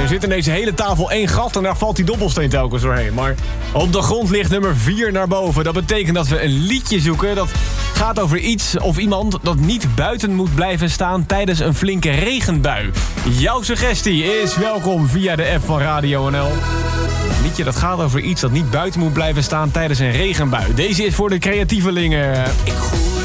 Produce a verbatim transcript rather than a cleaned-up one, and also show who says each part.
Speaker 1: Er zit in deze hele tafel één gat en daar valt die dobbelsteen telkens doorheen. Maar op de grond ligt nummer vier naar boven. Dat betekent dat we een liedje zoeken dat gaat over iets of iemand dat niet buiten moet blijven staan tijdens een flinke regenbui. Jouw suggestie is welkom via de app van Radio N L. Een liedje dat gaat over iets dat niet buiten moet blijven staan tijdens een regenbui. Deze is voor de creatievelingen. Ik